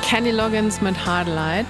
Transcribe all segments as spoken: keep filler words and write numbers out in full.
Kenny Loggins mit Hard Light.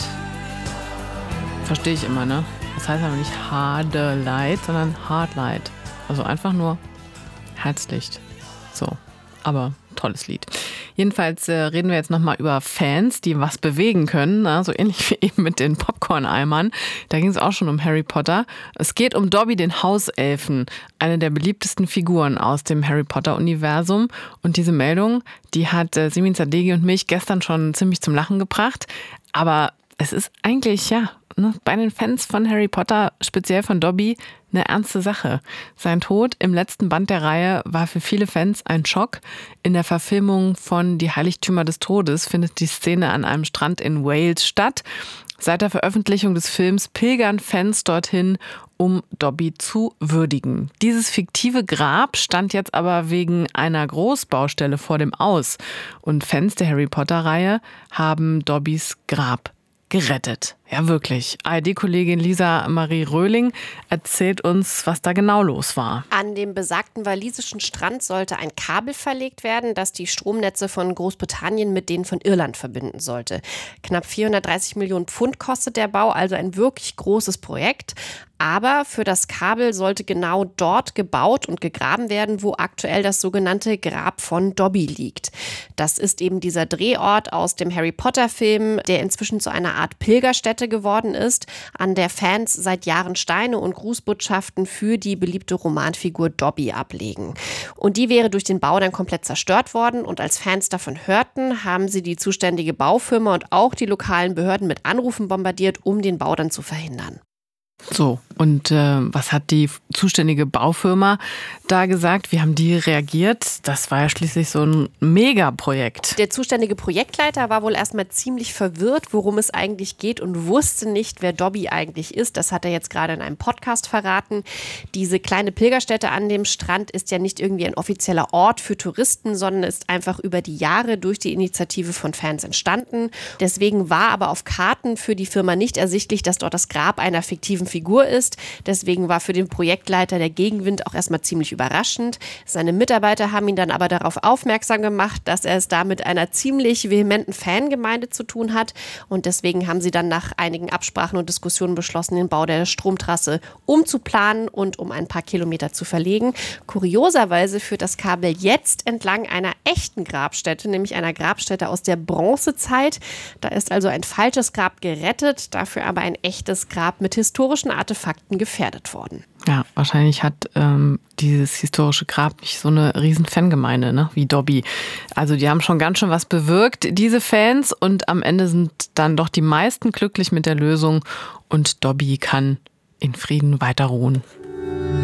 Verstehe ich immer, ne? Das heißt aber nicht Harde Light, sondern Hard Light. Also einfach nur Herzlicht. So, aber tolles Lied. Jedenfalls äh, reden wir jetzt nochmal über Fans, die was bewegen können, ne? So ähnlich wie eben mit den Popcorn-Eimern. Da ging es auch schon um Harry Potter. Es geht um Dobby, den Hauselfen, eine der beliebtesten Figuren aus dem Harry Potter-Universum. Und diese Meldung, die hat äh, Simin Zadegi und mich gestern schon ziemlich zum Lachen gebracht. Aber es ist eigentlich, ja, ne, bei den Fans von Harry Potter, speziell von Dobby, eine ernste Sache. Sein Tod im letzten Band der Reihe war für viele Fans ein Schock. In der Verfilmung von Die Heiligtümer des Todes findet die Szene an einem Strand in Wales statt. Seit der Veröffentlichung des Films pilgern Fans dorthin, um Dobby zu würdigen. Dieses fiktive Grab stand jetzt aber wegen einer Großbaustelle vor dem Aus. Und Fans der Harry Potter-Reihe haben Dobbys Grab gerettet. Ja, wirklich. A R D-Kollegin Lisa Marie Röhling erzählt uns, was da genau los war. An dem besagten walisischen Strand sollte ein Kabel verlegt werden, das die Stromnetze von Großbritannien mit denen von Irland verbinden sollte. Knapp vierhundertdreißig Millionen Pfund kostet der Bau, also ein wirklich großes Projekt. Aber für das Kabel sollte genau dort gebaut und gegraben werden, wo aktuell das sogenannte Grab von Dobby liegt. Das ist eben dieser Drehort aus dem Harry-Potter-Film, der inzwischen zu einer Art Pilgerstätte geworden ist, an der Fans seit Jahren Steine und Grußbotschaften für die beliebte Romanfigur Dobby ablegen. Und die wäre durch den Bau dann komplett zerstört worden. Und als Fans davon hörten, haben sie die zuständige Baufirma und auch die lokalen Behörden mit Anrufen bombardiert, um den Bau dann zu verhindern. So, und äh, was hat die zuständige Baufirma da gesagt? Wie haben die reagiert? Das war ja schließlich so ein Megaprojekt. Der zuständige Projektleiter war wohl erstmal ziemlich verwirrt, worum es eigentlich geht und wusste nicht, wer Dobby eigentlich ist. Das hat er jetzt gerade in einem Podcast verraten. Diese kleine Pilgerstätte an dem Strand ist ja nicht irgendwie ein offizieller Ort für Touristen, sondern ist einfach über die Jahre durch die Initiative von Fans entstanden. Deswegen war aber auf Karten für die Firma nicht ersichtlich, dass dort das Grab einer fiktiven Figur ist. Deswegen war für den Projektleiter der Gegenwind auch erstmal ziemlich überraschend. Seine Mitarbeiter haben ihn dann aber darauf aufmerksam gemacht, dass er es da mit einer ziemlich vehementen Fangemeinde zu tun hat. Und deswegen haben sie dann nach einigen Absprachen und Diskussionen beschlossen, den Bau der Stromtrasse umzuplanen und um ein paar Kilometer zu verlegen. Kurioserweise führt das Kabel jetzt entlang einer echten Grabstätte, nämlich einer Grabstätte aus der Bronzezeit. Da ist also ein falsches Grab gerettet, dafür aber ein echtes Grab mit historischen Artefakten gefährdet worden. Ja, wahrscheinlich hat ähm, dieses historische Grab nicht so eine riesen Fangemeinde, ne, wie Dobby. Also die haben schon ganz schön was bewirkt, diese Fans. Und am Ende sind dann doch die meisten glücklich mit der Lösung. Und Dobby kann in Frieden weiter ruhen.